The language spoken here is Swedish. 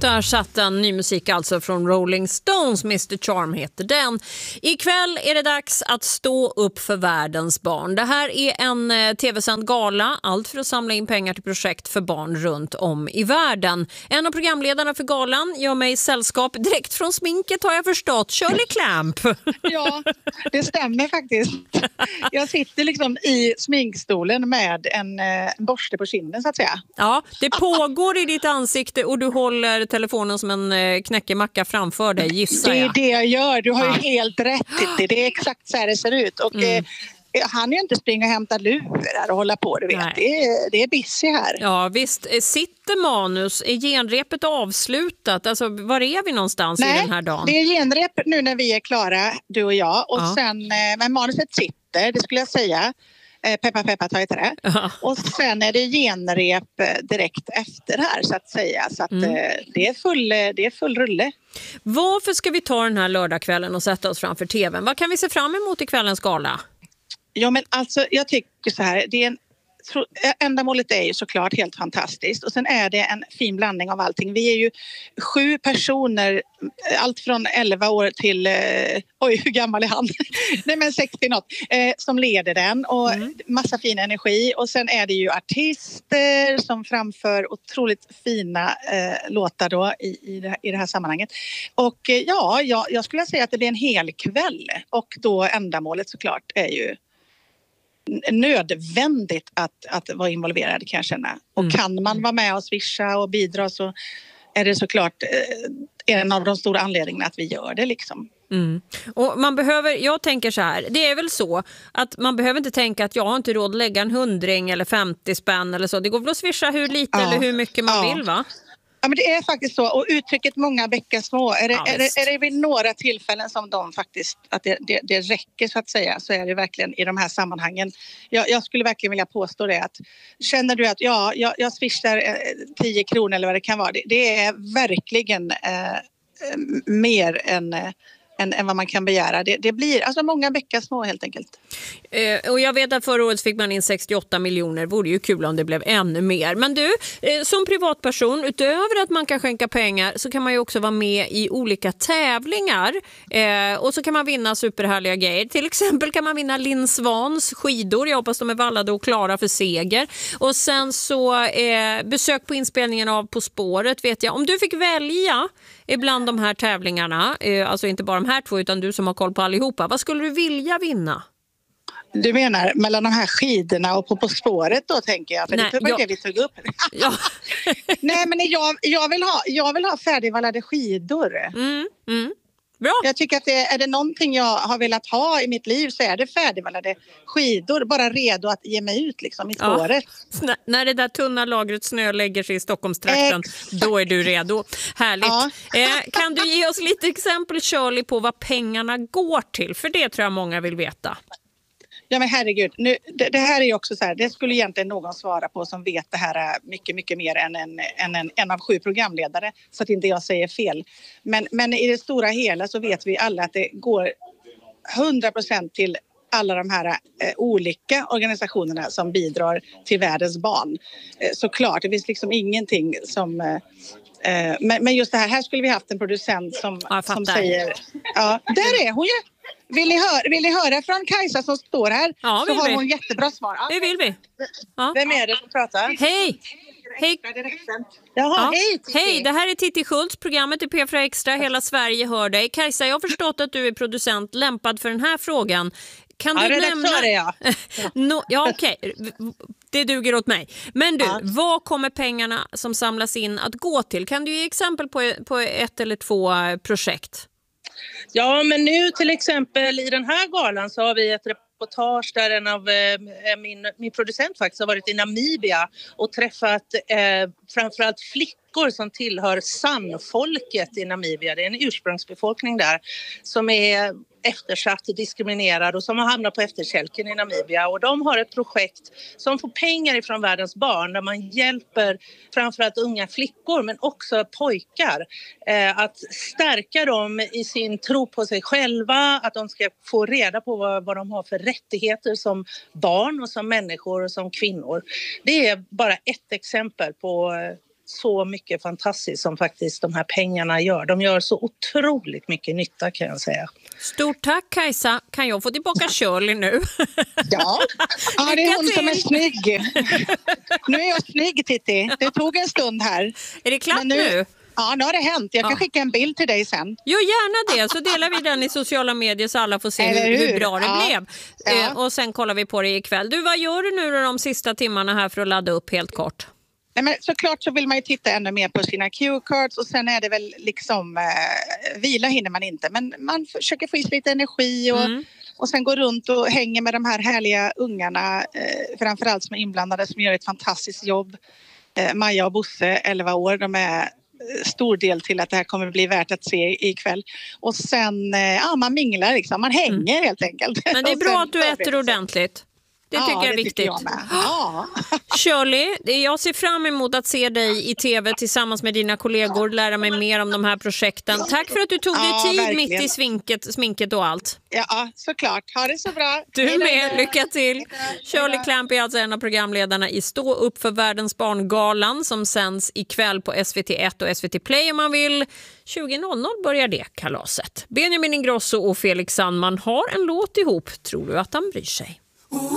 Konsertsatten, ny musik alltså från Rolling Stones, Mr. Charm heter den. Ikväll är det dags att stå upp för världens barn. Det här är en tv-sänd gala, allt för att samla in pengar till projekt för barn runt om i världen. En av programledarna för galan gör mig sällskap direkt från sminket, har jag förstått. Shirley Clamp. Ja, det stämmer faktiskt. Jag sitter liksom i sminkstolen med en borste på kinden så att säga. Ja, det pågår i ditt ansikte och du håller telefonen som en knäckemacka framför dig, gissar jag. Det är det jag gör, du har ju helt rätt. Det är exakt så här det ser ut. Och han är ju inte springa och hämta lurar och hålla på, du vet. Det är busy här. Ja, visst. Sitter manus? Är genrepet avslutat? Alltså, var är vi någonstans i den här dagen? Det är genrep nu när vi är klara, du och jag. Och sen, men manuset sitter, det skulle jag säga. Peppa peppa ta i trä. Och sen är det genrep direkt efter här så att säga. Så att det är full rulle. Varför ska vi ta den här lördagskvällen och sätta oss framför tvn? Vad kan vi se fram emot i kvällens gala? Ja, men alltså jag tycker så här, ändamålet är ju såklart helt fantastiskt och sen är det en fin blandning av allting. Vi är ju 7 personer, allt från 11 år till, hur gammal är han? Nej men 60 något, som leder den och massa fin energi och sen är det ju artister som framför otroligt fina låtar då i det här sammanhanget. Och jag skulle säga att det blir en hel kväll och då ändamålet såklart är ju nödvändigt att vara involverad kan jag känna. Och kan man vara med och swisha och bidra så är det såklart en av de stora anledningarna att vi gör det liksom. Och jag tänker så här, det är väl så att man behöver inte tänka att jag har inte råd att lägga en 100 eller 50 spänn eller så. Det går väl att swisha hur lite eller hur mycket man vill, va? Ja, men det är faktiskt så. Och uttrycket många bäckar små. Är det vid några tillfällen som de faktiskt, att det räcker så att säga, så är det verkligen i de här sammanhangen. Jag skulle verkligen vilja påstå det att känner du att jag swishar 10 kronor eller vad det kan vara. Det är verkligen mer än vad man kan begära. Det blir alltså många bäckar små helt enkelt. Och jag vet att förra året fick man in 68 miljoner. Vore ju kul om det blev ännu mer. Men du, som privatperson, utöver att man kan skänka pengar så kan man ju också vara med i olika tävlingar. Och så kan man vinna superhärliga grejer. Till exempel kan man vinna Linn Svans skidor. Jag hoppas de är vallade och klara för seger. Och sen så besök på inspelningen av På spåret vet jag. Om du fick välja ibland de här tävlingarna, alltså inte bara de här 2 utan du som har koll på allihopa, vad skulle du vilja vinna? Du menar mellan de här skidorna och på spåret då tänker jag, för det var det vi tog upp. Ja. Nej men jag vill ha färdigvallade skidor. Bra. Jag tycker att är det någonting jag har velat ha i mitt liv så är det färdigvallade skidor. Bara redo att ge mig ut liksom i spåret. Ja. När det där tunna lagret snö lägger sig i Stockholmstrakten, då är du redo. Härligt. Ja. Kan du ge oss lite exempel, Shirley, på vad pengarna går till? För det tror jag många vill veta. Ja men herregud, det här är ju också så här, det skulle egentligen någon svara på som vet det här mycket, mycket mer än en av 7 programledare. Så att inte jag säger fel. Men i det stora hela så vet vi alla att det går 100% till alla de här olika organisationerna som bidrar till världens barn. Såklart, det finns liksom ingenting som... Men just det här skulle vi haft en producent som säger... Ja, där är hon ju! Vill ni höra från Kajsa som står här? Ja, så har hon jättebra svar. Ja, det vill vi. Ja. Vem är det som pratar? Hej! Jaha, hej, det här är Titti Schultz, programmet i P4 Extra. Hela Sverige hör dig. Kajsa, jag har förstått att du är producent lämpad för den här frågan. Kan du nämna... Ja, okej. Det duger åt mig. Men du, vad kommer pengarna som samlas in att gå till? Kan du ge exempel på 1 eller 2 projekt? Ja, men nu till exempel i den här galan så har vi ett reportage där en av min producent faktiskt har varit i Namibia och träffat framförallt flickor som tillhör San-folket i Namibia. Det är en ursprungsbefolkning där som är eftersatt, diskriminerad och som har hamnat på efterkälken i Namibia. Och de har ett projekt som får pengar ifrån världens barn där man hjälper framförallt unga flickor men också pojkar att stärka dem i sin tro på sig själva, att de ska få reda på vad de har för rättigheter som barn och som människor och som kvinnor. Det är bara ett exempel på så mycket fantastiskt som faktiskt de här pengarna gör. De gör så otroligt mycket nytta, kan jag säga. Stort tack, Kajsa. Kan jag få tillbaka Shirley nu? Ja, det är hon som är snygg. Nu är jag snygg, Titti. Det tog en stund här. Är det klart nu? Ja, nu har det hänt. Jag kan skicka en bild till dig sen. Jo, gärna det. Så delar vi den i sociala medier så alla får se hur bra det blev. Ja. Och sen kollar vi på det ikväll. Du, vad gör du nu de sista timmarna här för att ladda upp helt kort? Nej, men såklart så vill man ju titta ännu mer på sina cue-cards och sen är det väl liksom vila hinner man inte. Men man försöker få i sig lite energi och sen gå runt och hänga med de här härliga ungarna, framförallt som är inblandade, som gör ett fantastiskt jobb. Maja och Bosse, 11 år, de är stor del till att det här kommer bli värt att se ikväll. Och sen, man minglar liksom, man hänger helt enkelt. Men det är bra att du äter ordentligt. Det tycker jag är viktigt. Jag med. Ja. Shirley, jag ser fram emot att se dig i tv tillsammans med dina kollegor, lära mig mer om de här projekten. Tack för att du tog dig tid verkligen. Mitt i sminket och allt. Ja, såklart. Ha det så bra. Du med, lycka till. Shirley Clamp är alltså en av programledarna i Stå upp för världens barngalan som sänds ikväll på SVT1 och SVT Play om man vill. 20.00 börjar det kalaset. Benjamin Ingrosso och Felix Sandman har en låt ihop. Tror du att han bryr sig?